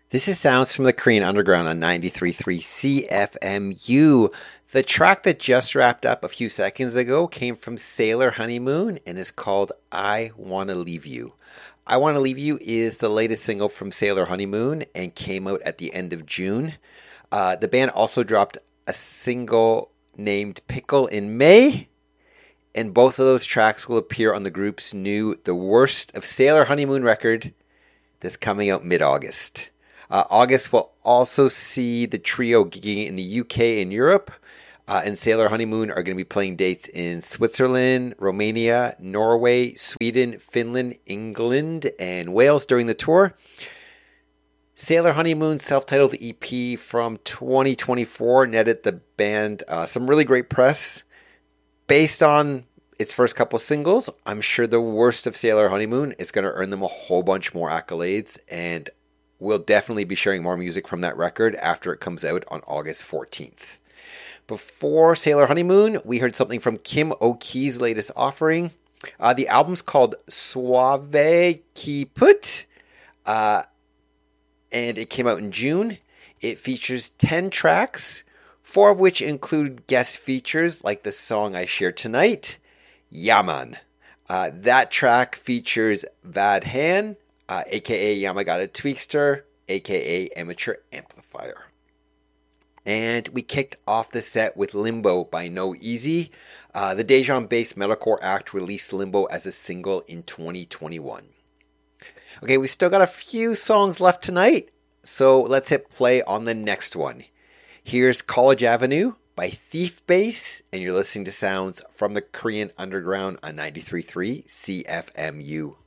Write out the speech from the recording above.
This is sounds from the Korean Underground on 93.3 CFMU. The track that just wrapped up a few seconds ago came from Sailor Honeymoon and is called I Wanna Leave You. I Wanna Leave You is the latest single from Sailor Honeymoon and came out at the end of June. The band also dropped a single named Pickle in May, and both of those tracks will appear on the group's new The Worst of Sailor Honeymoon record that's coming out mid-August. August will also see the trio gigging in the UK and Europe, and Sailor Honeymoon are going to be playing dates in Switzerland, Romania, Norway, Sweden, Finland, England, and Wales during the tour. Sailor Honeymoon's self-titled EP from 2024 netted the band some really great press. Based on its first couple singles, I'm sure The Worst of Sailor Honeymoon is going to earn them a whole bunch more accolades, and we'll definitely be sharing more music from that record after it comes out on August 14th. Before Sailor Honeymoon, we heard something from Kim O'Kee's latest offering. The album's called Suave Ki Put, and it came out in June. It features 10 tracks, 4 of which include guest features like the song I shared tonight, Yaman. That track features Vad Han, aka Yamagata Tweakster, aka Amateur Amplifier. And we kicked off the set with Limbo by No Easy. The Daejeon-based metalcore act released Limbo as a single in 2021. Okay, we still got a few songs left tonight, so let's hit play on the next one. Here's College Avenue by Thief Bass, and you're listening to sounds from the Korean Underground on 93.3 CFMU.